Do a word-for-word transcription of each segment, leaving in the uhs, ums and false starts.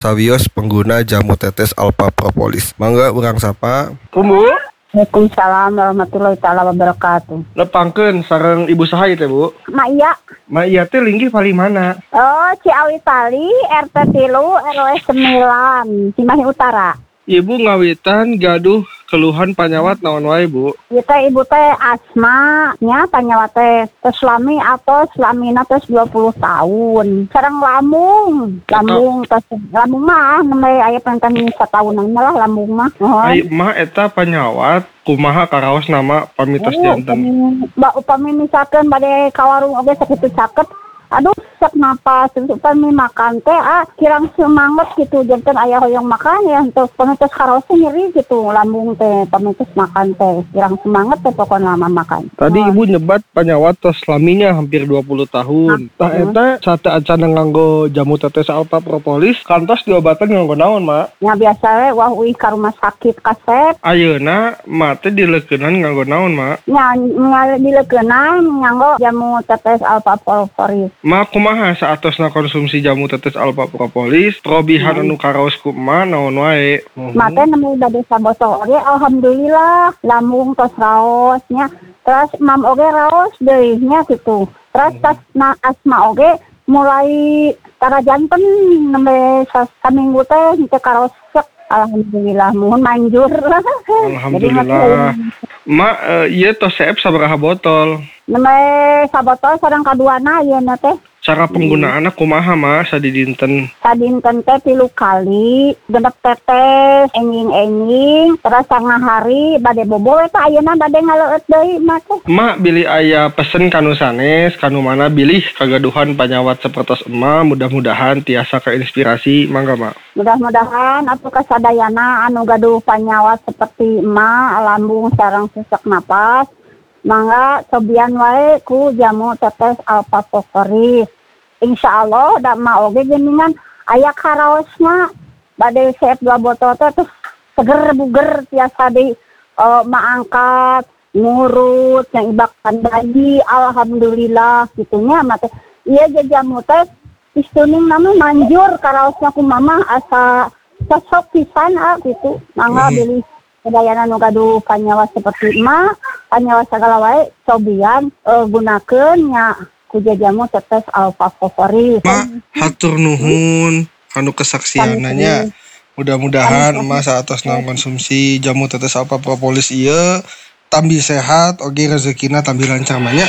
sawios pengguna jamu tetes alpha propolis. Mangga urang sapa. Kumbu. Waalaikumsalam warahmatullahi taala wabarakatuh. Lepangkeun sareng ibu saha ieu teh, Bu? Mak iya. Ma iya teh linggih paling mana? Oh, Ciawi Tali, R T tilu, R W sembilan, Cimahi Utara. Ibu ngawitan gaduh keluhan panyawat naon wae, Bu? Ieu teh ibu teh asma nya panyawat teh tos lami atau selamina tos dua puluh tahun. Sareng lambung, lambung tos lambung mah nembe aya penting satahunan lah lambung mah. Ai mah eta panyawat kumaha karaos nama pamitos janten. Mbak upami misalkan bade ka warung oge sakitu caket. Aduh, sak napas, upami makan teh ah kirang semangat gitu, janten aya hoyong makan ya untuk pamitos karaos nyeri gitu, lambung teh pamitos makan teh kirang semangat teh pokokna lama makan. Tadi oh. Ibu nyebat panyawat tos laminya hampir dua puluh tahun. Tah eta sate acan nganggo jamu tetes alpha propolis kantos diobatan nganggo naon, Mak? Ya biasa we wah uih ka rumah sakit kasep. Ayeuna mak teh dileukeunnan nganggo naon, Mak? Nya nya dileukeunnan nganggo jamu tetes alpha propolis. Mak kumaha saatosna konsumsi jamu tetes alpha propolis probihan anu karaos kumaha naon wae? Mak teh nemu bade sabotol oge alhamdulillah lambung tos raos nya. Terus mam oge raos deui nya gitu. Terus tas na asma oge mulai tara janten nembe saminggu teh teu karaos sek. Alhamdulillah mohon manjur. Alhamdulillah. Mak uh, ieu tos seep sabaraha botol? Nembe sabotol sareng kaduana ieu na teh. Cara penggunaanna kumaha, Mak, sadidinten? Sadinten teh tilu kali, genep tetes, enging-enging, terus tengah hari bade bobo eta ayeuna bade ngaleueut deui mah teh. Mak bilih aya pesen kanu sanes, kanu mana bilih kagaduhan panyawat sapertos emma, mudah-mudahan tiasa keinspirasi, mangga, Mak. Mudah-mudahan atuh kasadayana anu gaduh panyawat seperti emma, lambung sareng sesak napas. Mangga cobian wae ku jamu tetes alpha propolis. Insyaallah da mah oge geuningan aya karaosna bade seep dua botol teh terus seger buger tiasa di uh, maangkat ngurut yang ibakan bayi alhamdulillah gitunya mah teh. Ieu jamu teh istuning nama manjur karaosna ku mama asa cocok pisan ah gitu. Mangga bilih kedayana nu gaduh panyawat seperti emak, panyawat segala wae cobian uh, gunakeun nya ku jamu tetes alpha propolis. Mak, hatur nuhun kanu kesaksiananya. Mudah-mudahan emak saatosna konsumsi jamu tetes alpha propolis ieu tambi sehat oge rezekina tambi lancar nya.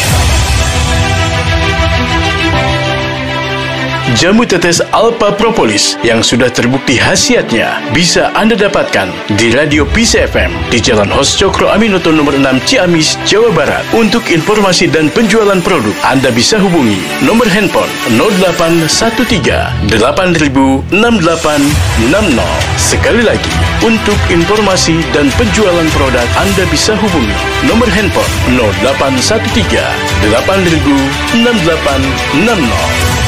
Jamu tetes alpha propolis yang sudah terbukti khasiatnya bisa Anda dapatkan di Radio P C F M di Jalan Hos Cokro Aminoto nomor enam Ciamis, Jawa Barat. Untuk informasi dan penjualan produk, Anda bisa hubungi nomor handphone nol delapan satu tiga delapan nol enam delapan enam nol. Sekali lagi, untuk informasi dan penjualan produk, Anda bisa hubungi nomor handphone nol delapan satu tiga delapan nol enam delapan enam nol.